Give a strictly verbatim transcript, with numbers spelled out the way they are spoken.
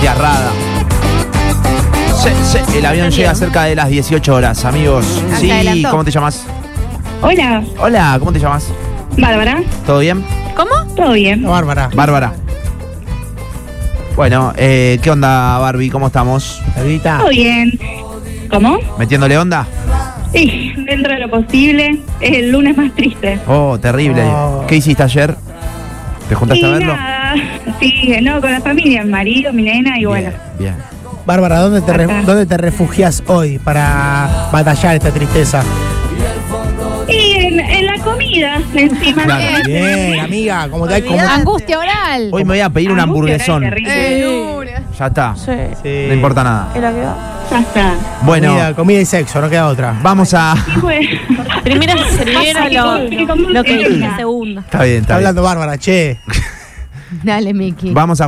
Gracias, Rada. Sí, sí, el avión llega cerca de las dieciocho horas, amigos. Ah, Sí, se adelantó. ¿cómo te llamas? Hola, Hola, ¿cómo te llamas? Bárbara. ¿Todo bien? ¿Cómo? ¿Todo bien? Bárbara. Bárbara. Bueno, eh, ¿qué onda, Barbie? ¿Cómo estamos? Barbita. Todo bien. ¿Cómo? ¿Metiéndole onda? Sí, dentro de lo posible. Es el lunes más triste. Oh, terrible. Oh. ¿Qué hiciste ayer? ¿Te juntaste Y a verlo? nada, sí, no, con la familia, el marido, mi nena y bueno. Bien, bien. Bárbara, ¿dónde te, re- Acá. ¿dónde te refugias hoy para batallar esta tristeza? Y en, en la comida, encima. Claro. Bien, amiga, ¿cómo te hay? ¿Cómo- Angustia oral. Hoy me voy a pedir un Angustia, hamburguesón. terrible. Eh, Ya está. sí. Sí. No importa nada. Ya está. Bueno, Comida, comida y sexo, no queda otra. vamos a... Y bueno. Primero se sirvieron Pasa que lo, con- que con lo que dulce dije nada. segundo. Está bien, Está está bien. hablando Bárbara, che. Dale, Miki. Vamos a